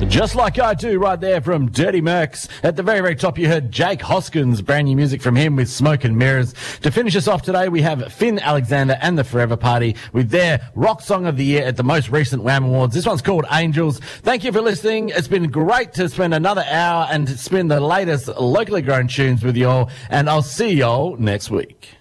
Just like I do right there from Dirty Mercs. At the very, very top, you heard Jake Hoskins, brand new music from him with Smoke and Mirrors. To finish us off today, we have Finn Alexander and the Forever Party with their Rock Song of the Year at the most recent Wham Awards. This one's called Angels. Thank you for listening. It's been great to spend another hour and spin the latest locally grown tunes with you all, and I'll see you all next week.